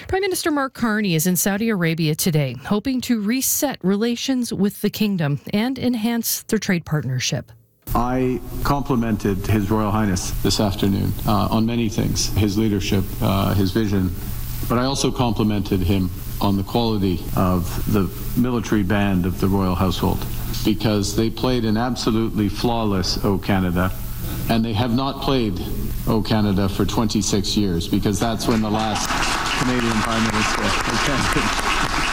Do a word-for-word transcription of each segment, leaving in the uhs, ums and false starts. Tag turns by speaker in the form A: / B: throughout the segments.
A: Prime Minister Mark Carney is in Saudi Arabia today, hoping to reset relations with the kingdom and enhance their trade partnership.
B: I complimented His Royal Highness this afternoon uh, on many things, his leadership, uh, his vision, but I also complimented him on the quality of the military band of the royal household, because they played an absolutely flawless O Canada, and they have not played O Canada for twenty-six years, because that's when the last Canadian Prime Minister attended.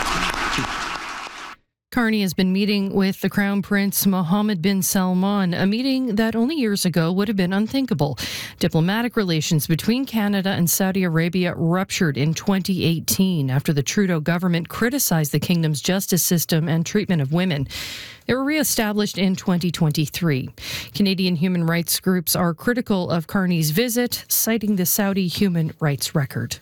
A: Carney has been meeting with the Crown Prince Mohammed bin Salman, a meeting that only years ago would have been unthinkable. Diplomatic relations between Canada and Saudi Arabia ruptured in twenty eighteen after the Trudeau government criticized the kingdom's justice system and treatment of women. They were re-established in twenty twenty-three. Canadian human rights groups are critical of Carney's visit, citing the Saudi human rights record.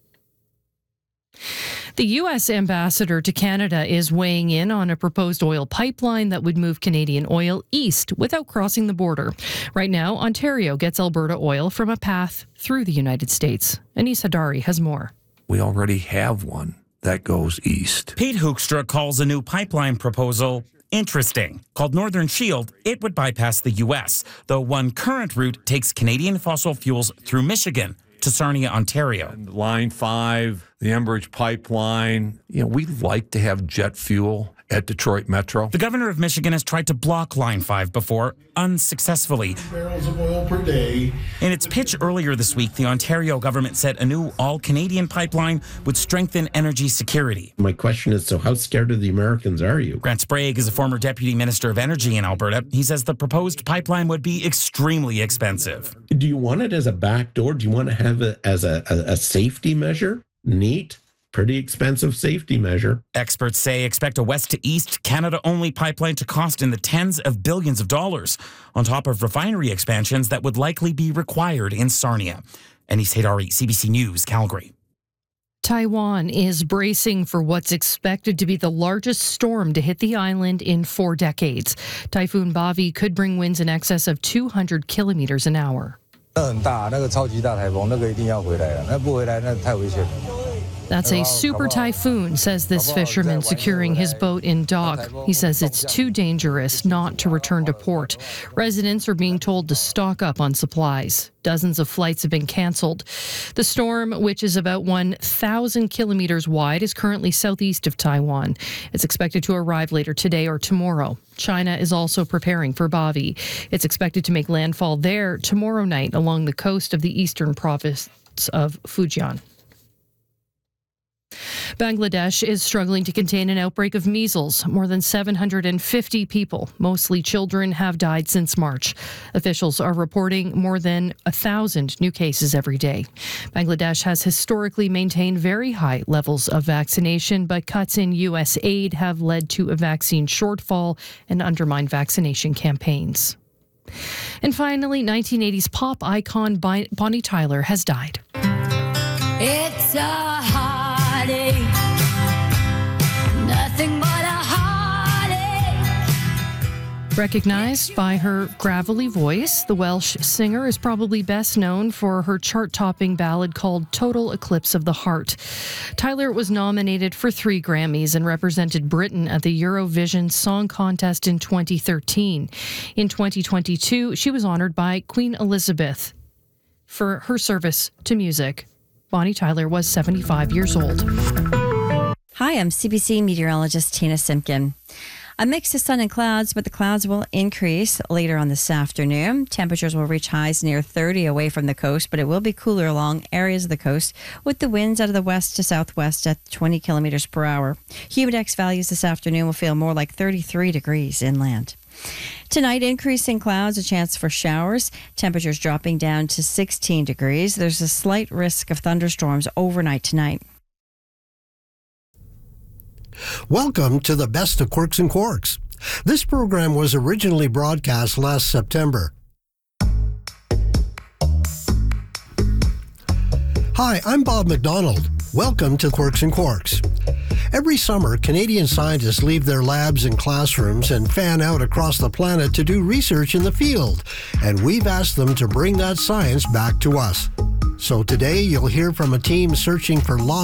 A: The U S ambassador to Canada is weighing in on a proposed oil pipeline that would move Canadian oil east without crossing the border. Right now, Ontario gets Alberta oil from a path through the United States. Anis Hadari has more.
C: We already have one that goes east.
D: Pete Hoekstra calls a new pipeline proposal interesting. Called Northern Shield, it would bypass the U S, though one current route takes Canadian fossil fuels through Michigan to Sarnia, Ontario.
C: And Line five, the Enbridge pipeline. You know, we like to have jet fuel at Detroit Metro.
D: The governor of Michigan has tried to block Line five before, unsuccessfully.
E: Barrels of oil per day.
D: In its pitch earlier this week, the Ontario government said a new all-Canadian pipeline would strengthen energy security.
F: My question is, so how scared of the Americans are you?
D: Grant Sprague is a former deputy minister of energy in Alberta. He says the proposed pipeline would be extremely expensive.
F: Do you want it as a backdoor? Do you want to have it as a, a, a safety measure? Neat. Pretty expensive safety measure.
D: Experts say expect a west-to-east, Canada-only pipeline to cost in the tens of billions of dollars, on top of refinery expansions that would likely be required in Sarnia. Anis Hadari, C B C News, Calgary.
A: Taiwan is bracing for what's expected to be the largest storm to hit the island in four decades. Typhoon Bavi could bring winds in excess of two hundred kilometers an hour. That's a super typhoon, says this fisherman securing his boat in dock. He says it's too dangerous not to return to port. Residents are being told to stock up on supplies. Dozens of flights have been canceled. The storm, which is about one thousand kilometers wide, is currently southeast of Taiwan. It's expected to arrive later today or tomorrow. China is also preparing for Bavi. It's expected to make landfall there tomorrow night along the coast of the eastern province of Fujian. Bangladesh is struggling to contain an outbreak of measles. More than seven hundred fifty people, mostly children, have died since March. Officials are reporting more than one thousand new cases every day. Bangladesh has historically maintained very high levels of vaccination, but cuts in U S aid have led to a vaccine shortfall and undermined vaccination campaigns. And finally, nineteen eighties pop icon Bonnie Tyler has died.
G: It's a nothing but a heartache.
A: Recognized by her gravelly voice, the Welsh singer is probably best known for her chart-topping ballad called Total Eclipse of the Heart. Tyler was nominated for three Grammys and represented Britain at the Eurovision Song Contest in twenty thirteen. In twenty twenty-two, she was honored by Queen Elizabeth for her service to music. Bonnie Tyler was seventy-five years old.
H: Hi, I'm C B C meteorologist Tina Simpkin. A mix of sun and clouds, but the clouds will increase later on this afternoon. Temperatures will reach highs near thirty away from the coast, but it will be cooler along areas of the coast with the winds out of the west to southwest at twenty kilometers per hour. Humidex values this afternoon will feel more like thirty-three degrees inland. Tonight, increasing clouds, a chance for showers. Temperatures dropping down to sixteen degrees. There's a slight risk of thunderstorms overnight tonight.
I: Welcome to the Best of Quirks and Quarks. This program was originally broadcast last September. Hi, I'm Bob McDonald. Welcome to Quirks and Quarks. Every summer, Canadian scientists leave their labs and classrooms and fan out across the planet to do research in the field, and we've asked them to bring that science back to us. So today, you'll hear from a team searching for lost